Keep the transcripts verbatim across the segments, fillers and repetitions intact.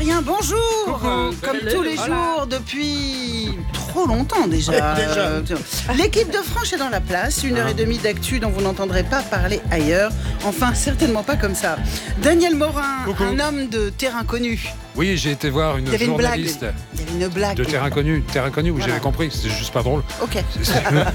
Adrien, bonjour. Coucou. Comme Salut. tous les Hola. jours depuis trop longtemps déjà. Ouais, déjà. Euh, L'équipe de Franche est dans la place. Une heure Ah. et demie d'actu dont vous n'entendrez pas parler ailleurs. Enfin, certainement pas comme ça. Daniel Morin, Coucou. un homme de terrain connu. Oui, j'ai été voir une Il y avait une blague. journaliste Il y avait une blague. de terrain connu. Terrain connu, vous Voilà. j'avais compris, c'était juste pas drôle. Ok. C'est-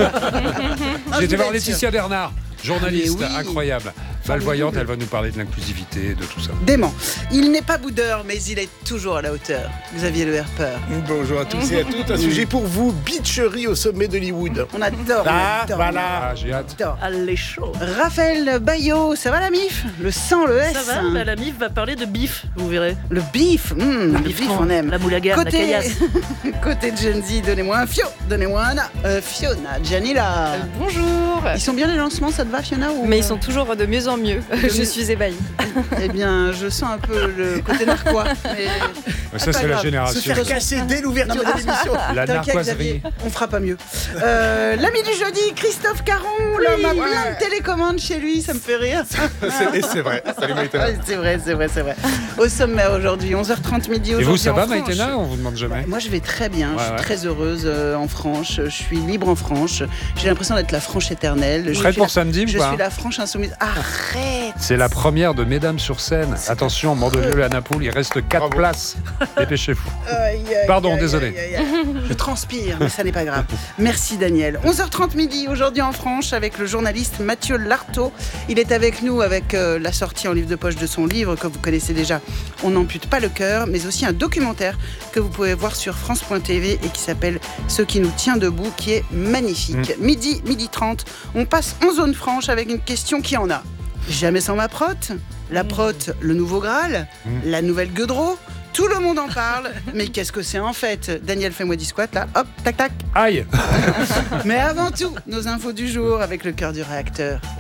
Ah, J'ai été je voir voulais être Laetitia Bernard, journaliste Ah, mais oui. incroyable. Malvoyante, elle va nous parler de l'inclusivité, de tout ça. Dément. Il n'est pas boudeur, mais il est toujours à la hauteur. Xavier Le Herper. Bonjour à tous et à toutes. Un sujet pour vous, bitcherie au sommet d'Hollywood. On adore. on Ah, adore. voilà. Ah, j'ai hâte. Adore. Allez chaud. Raphaël Baillot, ça va la mif? Le sang, le S. Ça va, bah, la M I F va parler de bif, vous verrez. Le bif, hmm, le bif, on aime. La moulaga, la Côté, caillasse. côté Gen Z, donnez-moi un Fio, donnez-moi un A. Euh, Fiona, Janila. Bonjour. Ils sont bien les lancements, ça te va Fiona ou... Mais ils sont toujours de mieux en mieux. Je suis ébahie. Eh bien, je sens un peu le côté narquois. Mais... Mais ça, pas c'est la grave. Se génération. faire casser dès l'ouverture Non, de mais- l'émission. La T'inquiète, narquoiserie. Xavier, on fera pas mieux. Euh, L'ami du jeudi, Christophe Caron, l'homme a ouais. plein de télécommandes chez lui, ça me fait rire. C'est- Et c'est vrai. Salut Maïtena. Ouais, c'est vrai, c'est vrai, c'est vrai. Au sommaire aujourd'hui, onze heures trente midi Et aujourd'hui. vous, ça en va, Franche. Maïtena? On vous demande jamais. Moi, je vais très bien. Ouais, je suis ouais. très heureuse euh, en Franche. Je suis libre en Franche. J'ai l'impression d'être la Franche éternelle. Je Prête suis pour la- samedi ou Je pas suis la Franche insoumise. Arrête. C'est la première de Mesdames sur scène. Attention, Mandelieu à Napoule, il reste quatre Bravo. places. Dépêchez-vous. Aïe, aïe, Pardon, aïe, désolé. aïe, aïe, aïe. Je transpire, mais ça n'est pas grave. Merci Daniel. onze heures trente midi, aujourd'hui en Franche, avec le journaliste Mathieu Lartaud. Il est avec nous avec euh, la sortie en livre de poche de son livre que vous connaissez déjà, On n'ampute pas le cœur, mais aussi un documentaire que vous pouvez voir sur France point T V et qui s'appelle Ce qui nous tient debout, qui est magnifique. Midi, midi trente, on passe en zone franche avec une question qui en a. Jamais sans ma prote, la prote, le nouveau Graal, Mm. la nouvelle Gueudreau. Tout le monde en parle, mais qu'est-ce que c'est en fait? Daniel, fais-moi du squat là, hop, tac tac. Aïe! Mais avant tout, nos infos du jour avec le cœur du réacteur.